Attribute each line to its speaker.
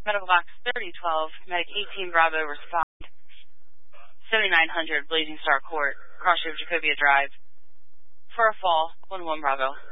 Speaker 1: Medical Box 3012, Medic 18 Bravo, respond. 7900 Blazing Star Court, Cross River Jacobia Drive. For a fall, 11 Bravo.